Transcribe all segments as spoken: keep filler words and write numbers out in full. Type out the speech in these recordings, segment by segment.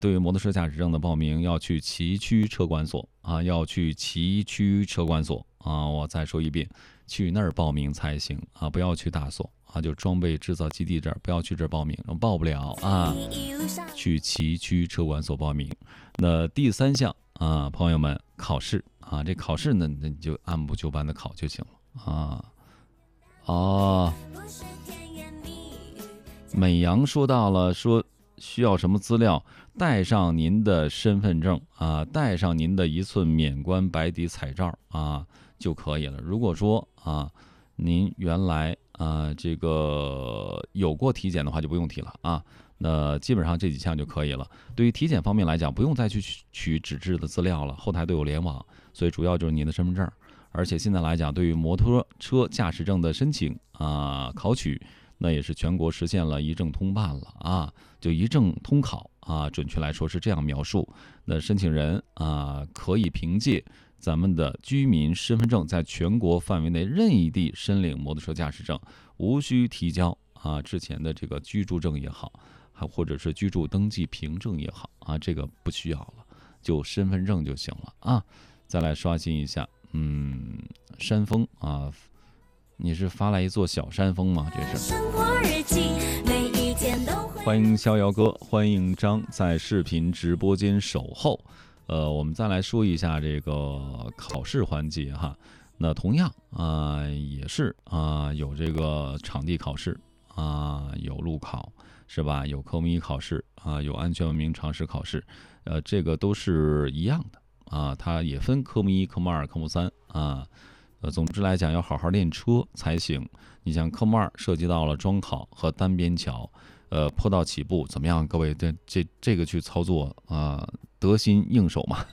对于摩托车驾驶证的报名，要去崎岖车管所啊，要去崎岖车管所啊。我再说一遍，去那儿报名才行啊，不要去大所啊，就装备制造基地这儿，不要去这儿报名，报不了啊。去崎岖车管所报名。那第三项啊，朋友们，考试啊，这考试呢，那你就按部就班的考就行了啊。哦，美阳说到了，说需要什么资料？带上您的身份证啊，带上您的一寸免冠白底彩照啊就可以了。如果说啊，您原来啊这个有过体检的话，就不用提了啊。那基本上这几项就可以了。对于体检方面来讲，不用再去取纸质的资料了，后台都有联网，所以主要就是您的身份证。而且现在来讲，对于摩托车驾驶证的申请啊考取，那也是全国实现了一证通办了啊，就一证通考啊，准确来说是这样描述。那申请人啊，可以凭借咱们的居民身份证，在全国范围内任意地申领摩托车驾驶证，无需提交啊之前的这个居住证也好，还或者是居住登记凭证也好啊，这个不需要了，就身份证就行了啊。再来刷新一下，嗯，山峰啊。你是发来一座小山峰吗？这是。欢迎逍遥哥，欢迎张在视频直播间守候。呃，我们再来说一下这个考试环节哈。那同样啊、呃，也是啊、呃，有这个场地考试啊、呃，有路考是吧？有科目一考试啊、呃，有安全文明常识考试，呃，这个都是一样的啊、呃，它也分科目一、科目二、科目三啊。呃，总之来讲，要好好练车才行。你像科目二涉及到了桩考和单边桥，呃，坡道起步怎么样？各位，这这这个去操作啊、呃，得心应手嘛。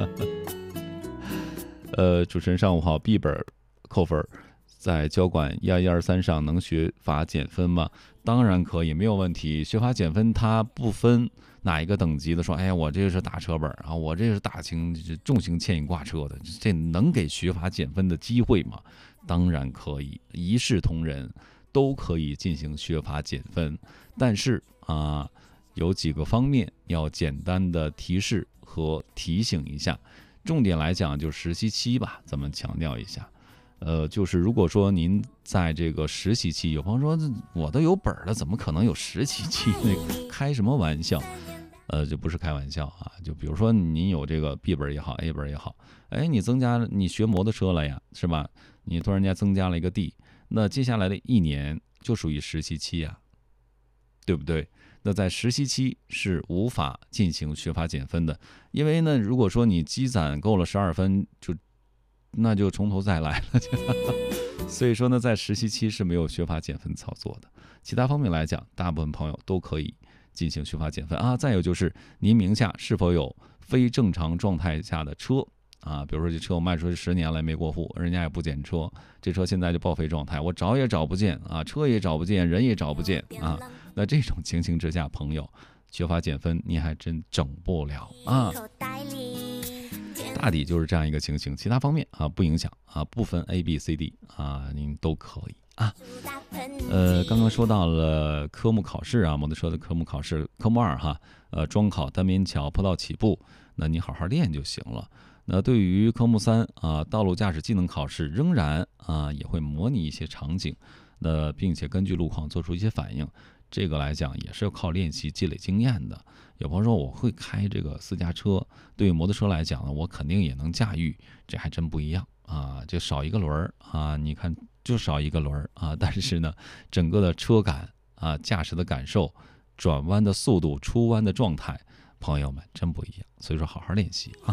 呃，主持人上午好 ，B 本扣分，在交管一二一二三上能学法减分吗？当然可以，没有问题。学法减分它不分哪一个等级的，说，哎呀，我这个是大车本啊，我这个是大型重型牵引挂车的，这能给学法减分的机会吗？当然可以，一视同仁，都可以进行学法减分。但是啊，有几个方面要简单的提示和提醒一下。重点来讲，就实习期吧，咱们强调一下。呃，就是如果说您在这个实习期，有朋友说我都有本了，怎么可能有实习期？开什么玩笑？呃，就不是开玩笑啊。就比如说您有这个 B 本也好 ，A 本也好，哎，你增加你学摩托车了呀，是吧？你突然间增加了一个 D， 那接下来的一年就属于实习期啊，对不对？那在实习期是无法进行学法减分的，因为呢，如果说你积攒够了十二分，就那就从头再来了。所以说呢，在实习期是没有学法减分操作的。其他方面来讲，大部分朋友都可以进行学法减分啊。再有就是您名下是否有非正常状态下的车啊？比如说这车我卖出去十年了没过户，人家也不检车，这车现在就报废状态，我找也找不见啊，车也找不见，人也找不见啊。那这种情形之下，朋友学法减分你还真整不了啊。大抵就是这样一个情形，其他方面啊不影响啊，不分 A B C D 啊，您都可以啊。呃，刚刚说到了科目考试啊，摩托车的科目考试，科目二哈，呃，桩考、单边桥、坡道起步，那你好好练就行了。那对于科目三啊，道路驾驶技能考试，仍然啊也会模拟一些场景，那并且根据路况做出一些反应。这个来讲也是要靠练习积累经验的。有朋友说我会开这个私家车，对于摩托车来讲呢，我肯定也能驾驭，这还真不一样啊！就少一个轮啊，你看就少一个轮啊，但是呢，整个的车感啊，驾驶的感受，转弯的速度，出弯的状态，朋友们真不一样。所以说好好练习啊。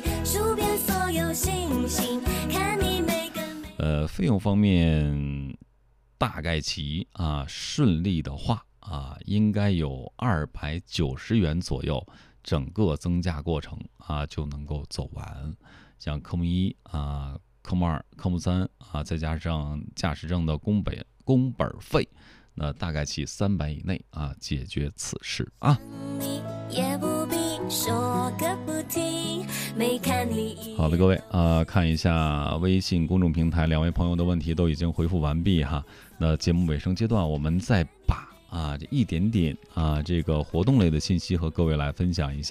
呃，费用方面。大概其啊顺利的话啊，应该有二百九十元左右，整个增加过程啊就能够走完。像科目一啊、科目二、科目三啊，再加上驾驶证的工本工本费，那大概其三百以内啊解决此事啊。也不必说个不停，没看你。好的，各位啊、呃，看一下微信公众平台两位朋友的问题都已经回复完毕哈。那节目尾声阶段，我们再把啊，这一点点啊，这个活动类的信息和各位来分享一下。